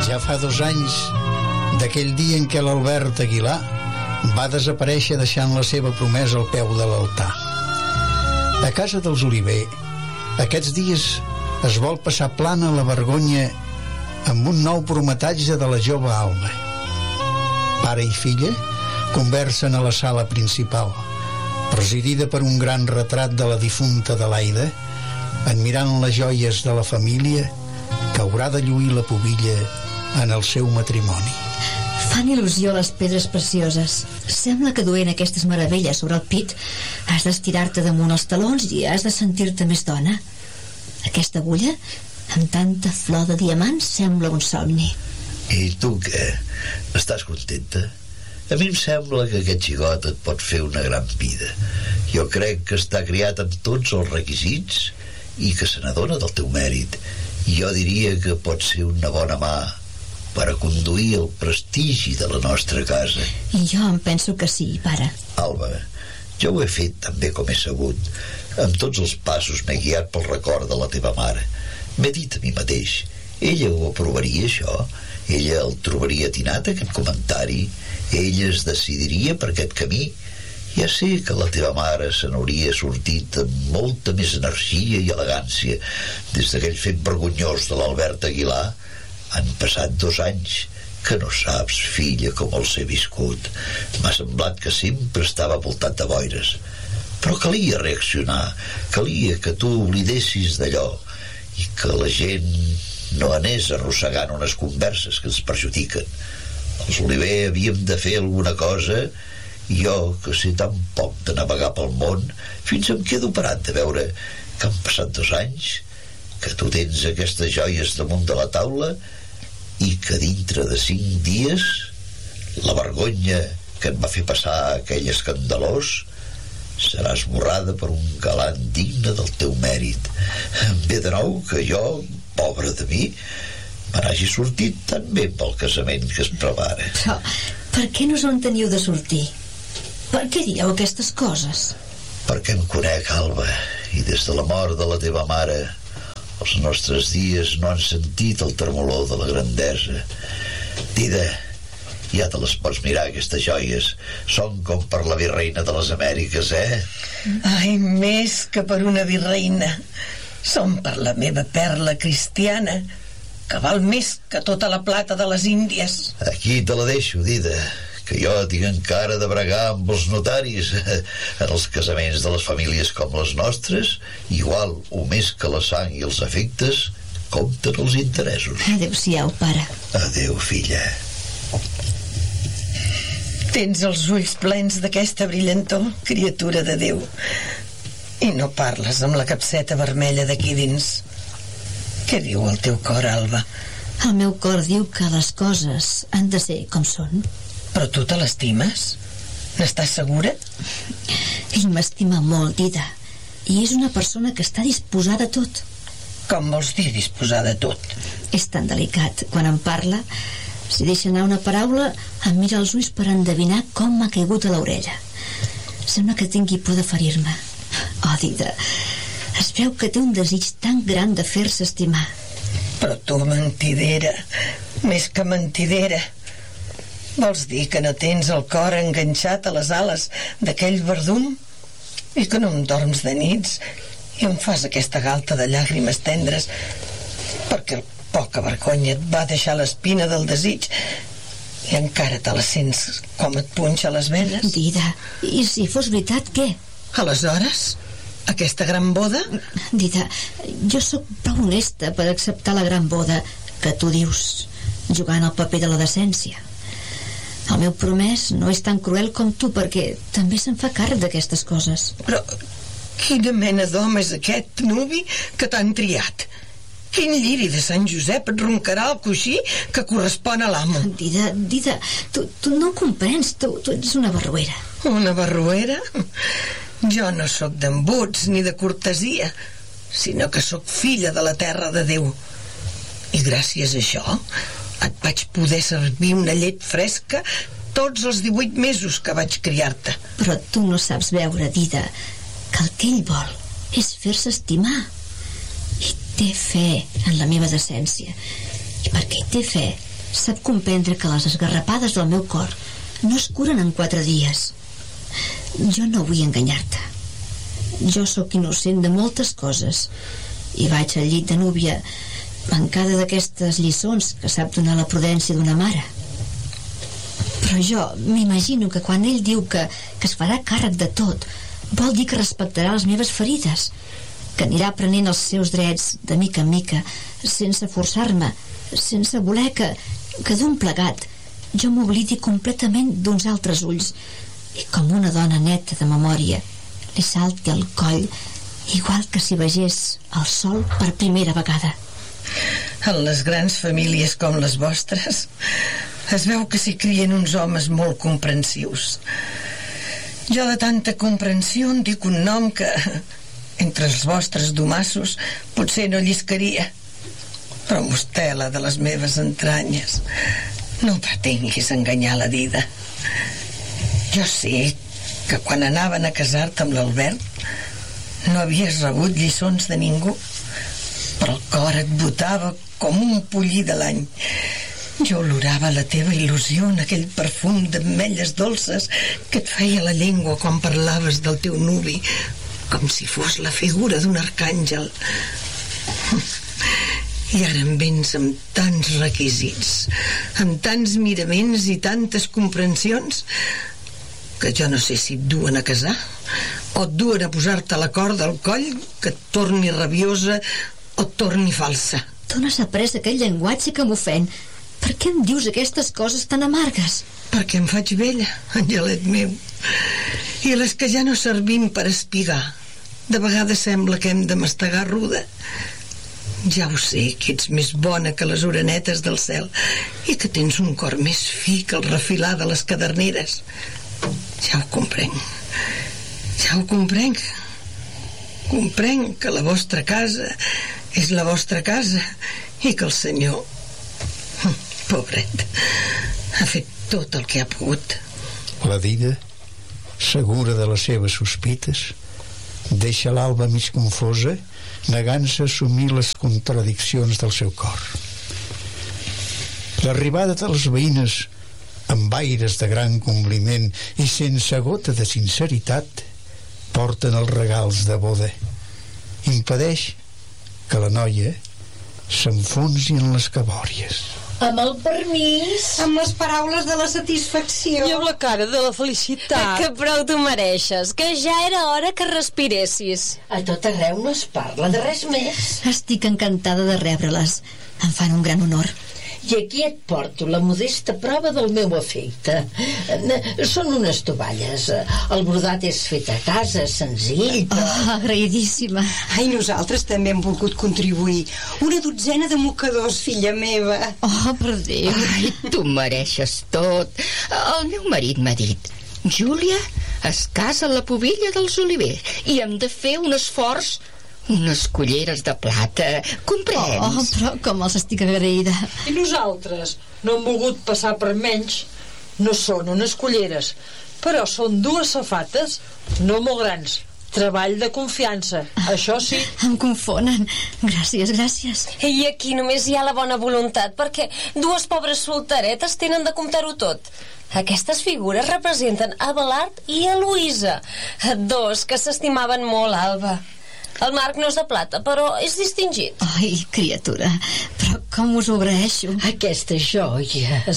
Ja fa 2 anys d'aquell dia en què l'Albert Aguilar va desaparèixer deixant la seva promesa al peu de l'altar. A casa dels Oliver, aquests dies es vol passar plana la vergonya amb un nou prometatge de la jove Alma. Pare i filla conversen a la sala principal, presidida per un gran retrat de la difunta Adelaida, admirant les joies de la família que haurà de lluir la pubilla en el seu matrimoni. Fan il·lusió les pedres precioses. Sembla que duent aquestes meravelles sobre el pit has d'estirar-te damunt els talons i has de sentir-te més dona. Aquesta agulla, amb tanta flor de diamants, sembla un somni. I tu què? Estàs contenta? A mi em sembla que aquest xigot et pot fer una gran vida. Jo crec que està criat amb tots els requisits i que se n'adona del teu mèrit. Jo diria que pot ser una bona mà per a conduir el prestigi de la nostra casa. I jo em penso que sí, pare. Alba, jo ho he fet tan bé com he sabut. Amb tots els passos m'he guiat pel record de la teva mare. M'he dit a mi mateix, ella ho aprovaria, això? Ella el trobaria atinat, aquest comentari? Ella es decidiria per aquest camí? Ja sé que la teva mare se n'hauria sortit amb molta més energia i elegància des d'aquell fet vergonyós de l'Albert Aguilar. Han passat 2 anys, que no saps, filla, com els he viscut. M'ha semblat que sempre estava voltat de boires. Però calia reaccionar, calia que tu oblidessis d'allò i que la gent no anés arrossegant unes converses que ens perjudiquen. Els Oliver havíem de fer alguna cosa i jo, que sé tan poc de navegar pel món, fins em quedo parat de veure que han passat 2 anys, que tu tens aquestes joies damunt de la taula i que dintre de 5 dies la vergonya que et va fer passar aquell escandalós serà esborrada per un galant digne del teu mèrit. Em ve de nou que jo, pobre de mi, me n'hagi sortit tan bé pel casament que es prepara. Però per què no us en teniu de sortir? Per què dieu aquestes coses? Perquè em conec, Alba, i des de la mort de la teva mare els nostres dies no han sentit el tremolor de la grandesa. Dida, ja te les pots mirar, aquestes joies. Són com per la virreina de les Amèriques, Ai, més que per una virreina. Són per la meva perla cristiana, que val més que tota la plata de les Índies. Aquí te la deixo, Dida, que jo tinc encara de bregar amb els notaris en els casaments de les famílies com les nostres, igual o més que la sang i els afectes compten els interessos. Adéu-siau, pare. Adéu, filla. Tens els ulls plens d'aquesta brillantor, criatura de Déu, i no parles amb la capseta vermella d'aquí dins. Què diu el teu cor, Alba? El meu cor diu que les coses han de ser com són. Però tu te l'estimes? N'estàs segura? Ell m'estima molt, Dida, i és una persona que està disposada a tot. Com vols dir disposada a tot? És tan delicat. Quan em parla, si deixa anar una paraula, em mira als ulls per endevinar com m'ha caigut a l'orella. Sembla que tingui por de ferir-me. Oh, Dida, es veu que té un desig tan gran de fer-se estimar. Però tu, mentidera, més que mentidera. Vols dir que no tens el cor enganxat a les ales d'aquell verdum? I que no em dorms de nits i em fas aquesta galta de llàgrimes tendres perquè el poca vergonya et va deixar l'espina del desig i encara te la sents com et punxa les venes? Dida, i si fos veritat, què? Aleshores, aquesta gran boda? Dida, jo sóc prou honesta per acceptar la gran boda que tu dius, jugant el paper de la decència. El meu promès no és tan cruel com tu, perquè també se'n fa càrrec d'aquestes coses. Però quina mena d'home és aquest, nuvi, que t'han triat? Quin lliri de Sant Josep et roncarà el coixí que correspon a l'amo? Dida, tu no ho comprens, tu ets una barruera. Una barruera? Jo no sóc d'embuts ni de cortesia, sinó que sóc filla de la terra de Déu. I gràcies a això et vaig poder servir una llet fresca tots els 18 mesos que vaig criar-te. Però tu no saps veure, Dida, que el que ell vol és fer-se estimar. I té fe en la meva decència. I perquè hi té fe, sap comprendre que les esgarrapades del meu cor no es curen en 4 dies. Jo no vull enganyar-te. Jo sóc innocent de moltes coses i vaig al llit de núvia mancada d'aquestes lliçons que sap donar la prudència d'una mare. Però jo m'imagino que quan ell diu que es farà càrrec de tot, vol dir que respectarà les meves ferides, que anirà prenent els seus drets de mica en mica, sense forçar-me, sense voler que d'un plegat jo m'oblidi completament d'uns altres ulls i com una dona neta de memòria li salti al coll igual que si vegés el sol per primera vegada. En les grans famílies com les vostres es veu que s'hi crien uns homes molt comprensius. Jo de tanta comprensió en dic un nom que entre els vostres domassos potser no lliscaria, però mostela de les meves entranyes, no pretenguis enganyar la Dida. Jo sé que quan anaven a casar-te amb l'Albert no havies rebut lliçons de ningú, però el cor et botava com un pollí de l'any. Jo olorava la teva il·lusió en aquell perfum d'ametlles dolces que et feia la llengua quan parlaves del teu nuvi, com si fos la figura d'un arcàngel. I ara em vens amb tants requisits, amb tants miraments i tantes comprensions, que jo no sé si et duen a casar o et duen a posar-te la corda al coll que et torni rabiosa o et torni falsa. D'on has après aquell llenguatge que m'ofèn? Per què em dius aquestes coses tan amargues? Perquè em faig vella, angelet meu, i les que ja no servim per espigar, de vegades sembla que hem de mastegar ruda. Ja ho sé, que ets més bona que les orenetes del cel i que tens un cor més fi que el refilar de les caderneres. Ja ho comprenc. Ja ho comprenc. Comprenc que la vostra casa és la vostra casa i que el senyor, pobret, ha fet tot el que ha pogut. La Dida, segura de les seves sospites, deixa l'Alba mig confosa, negant-se a assumir les contradiccions del seu cor. L'arribada de les veïnes amb aires de gran compliment i sense gota de sinceritat porten els regals de boda. Impedeix que la noia s'enfonsi en les cabòries. Amb el permís. Amb les paraules de la satisfacció. I amb la cara de la felicitat. Que prou t'ho mereixes, que ja era hora que respiressis. A tot arreu no es parla de res més. Estic encantada de rebre-les. Em fan un gran honor. I aquí et porto la modesta prova del meu afecte. Són unes tovalles. El brodat és fet a casa, senzill, però... Oh, agraïdíssima. Ai, nosaltres també hem volgut contribuir. Una dotzena de mocadors, filla meva. Oh, per Déu. Ai, tu mereixes tot. El meu marit m'ha dit: Júlia, es casa a la Pobilla dels Olivers i hem de fer un esforç. Unes culleres de plata, comprens? Oh, però com els estic agraïda. I nosaltres no hem volgut passar per menys. No són unes culleres, però són 2 safates, no molt grans. Treball de confiança, això sí. Em confonen. Gràcies, gràcies. I aquí només hi ha la bona voluntat, perquè 2 pobres solteretes tenen de comptar-ho tot. Aquestes figures representen Abelard i a Luïsa, 2 que s'estimaven molt, Alba. El marc no és de plata, però és distingit. Ai, criatura, però com us ho agraeixo. Aquestes joies...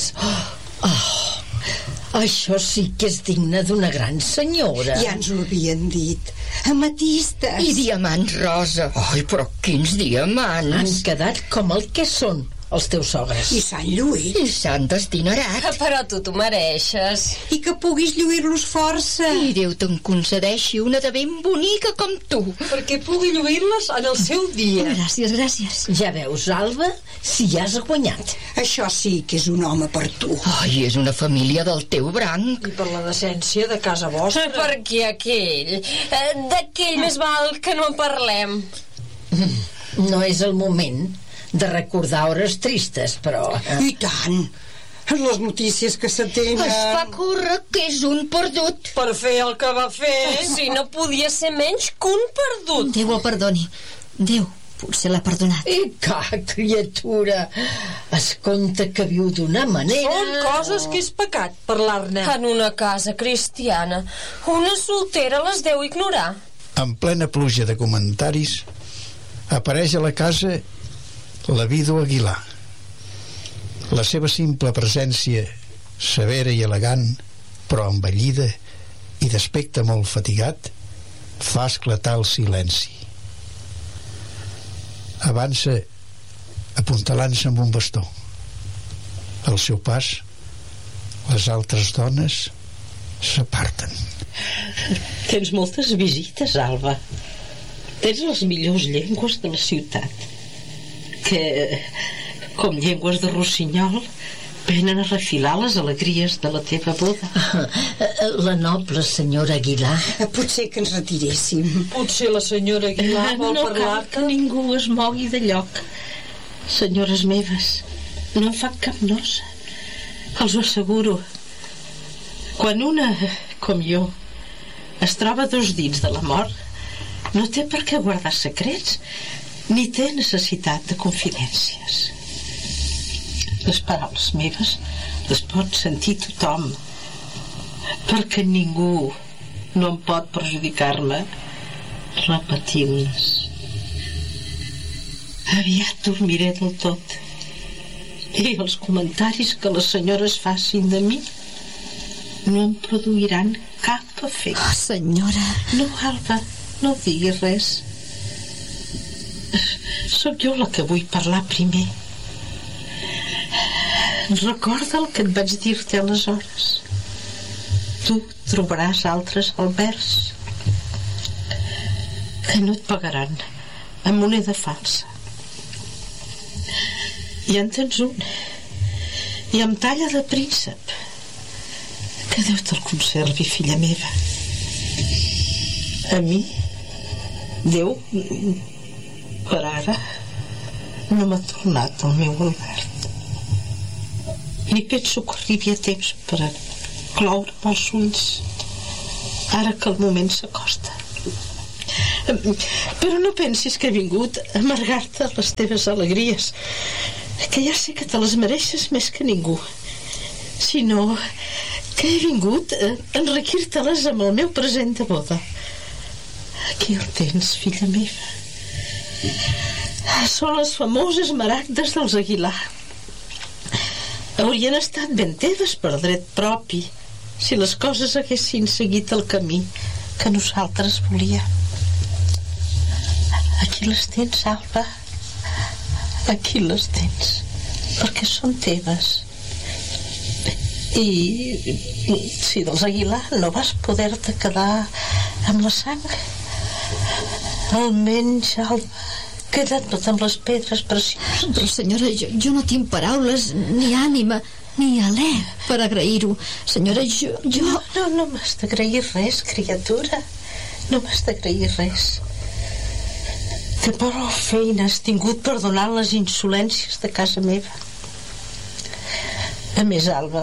això sí que és digne d'una gran senyora. Ja ens ho havien dit. Ametistes. I diamants rosa. Ai, però quins diamants. Han quedat com el que són els teus sogres. I Sant Lluís. I s'han desdinarat. Però tu t'ho mereixes. I que puguis lluir-los força. I Déu te'n concedeixi una de ben bonica com tu. Perquè pugui lluir-les en el seu dia. Gràcies, gràcies. Ja veus, Alba, si ja has guanyat. Això sí que és un home per tu. Ai, és una família del teu branc. I per la decència de casa vostra. Perquè aquell... d'aquell més val que no en parlem. No és el moment de recordar hores tristes, però... I tant! Les notícies que se tenen... Es fa córrer que és un perdut. Per fer el que va fer... Si no podia ser menys que un perdut. Déu el perdoni. Déu potser l'ha perdonat. I criatura, es compta que viu d'una manera... Són coses que és pecat parlar-ne. En una casa cristiana, una soltera les deu ignorar. En plena pluja de comentaris, apareix a la casa la vídua Aguilar. La seva simple presència, severa i elegant, però envellida i d'aspecte molt fatigat, fa esclatar el silenci. Avança apuntalant-se amb un bastó. Al seu pas, les altres dones s'aparten. Tens moltes visites, Alba. Tens les millors llengües de la ciutat, que, com llengües de rossinyol, venen a refilar les alegries de la teva boda. La noble senyora Aguilar. Potser que ens retiréssim. Potser la senyora Aguilar vol no parlar. cal que ningú es mogui de lloc. Senyores meves, no em fa cap nosa. Els ho asseguro. Quan una, com jo, es troba a 2 dits de la mort, no té per què guardar secrets, ni té necessitat de confidències. Les paraules meves les pot sentir tothom, perquè ningú no em pot perjudicar-me repetint-les. Aviat dormiré del tot, i els comentaris que les senyores facin de mi no em produiran cap efecte. Oh, senyora... No, Alba, no diguis res. Sóc jo la que vull parlar primer. Recorda el que et vaig dir-te aleshores. Tu trobaràs altres albergs que no et pagaran amb moneda falsa. I en tens un, i amb talla de príncep. Que Déu te'l conservi, filla meva. A mi, Déu, per ara, no m'ha tornat el meu Albert. Ni penso que arribi a temps per a cloure els ulls, ara que el moment s'acosta. Però no pensis que he vingut a amargar-te les teves alegries, que ja sé que te les mereixes més que ningú, sinó que he vingut a enriquir-te-les amb el meu present de boda. Aquí el tens, filla meva. Són les famoses maragdes dels Aguilar. Haurien estat ben teves per dret propi si les coses haguessin seguit el camí que nosaltres volíem. Aquí les tens, Alba. Aquí les tens, perquè són teves. I si dels Aguilar no vas poder-te quedar amb la sang, almenys, Alba, queda't amb les pedres precioses. Però, senyora, jo no tinc paraules, ni ànima, ni alè per agrair-ho. Senyora, jo... No m'has d'agrair res, criatura. No m'has d'agrair res. Que prou feina has tingut per donar les insolències de casa meva. A més, Alba,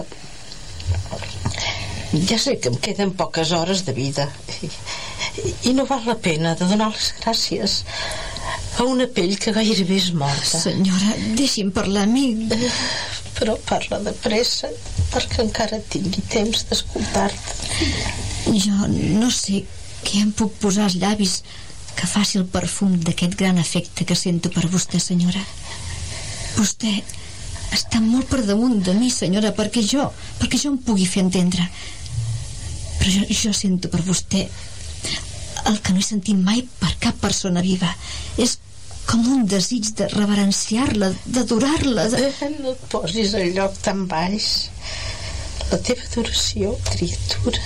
ja sé que em queden poques hores de vida i no val la pena de donar les gràcies a una pell que gairebé és morta. Senyora, deixi'm parlar a mi. Però parla de pressa, perquè encara tingui temps d'escoltar-te. Jo no sé què em puc posar als llavis que faci el perfum d'aquest gran afecte que sento per vostè, senyora. Vostè està molt per damunt de mi, senyora, perquè jo em pugui fer entendre. Però jo sento per vostè el que no he sentit mai per cap persona viva. És com un desig de reverenciar-la, d'adorar-la. No et posis al lloc tan baix. La teva adoració, criatura.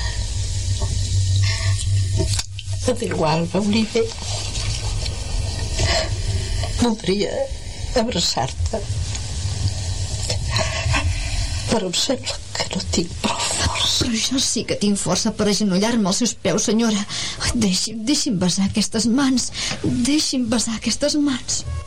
Adéu, Alba, Oliver. Voldria abraçar-te, però em sembla que no tinc prou força. Però jo sí que tinc força per agenollar-me als seus peus, senyora. Deixi'm besar aquestes mans. Deixi'm besar aquestes mans.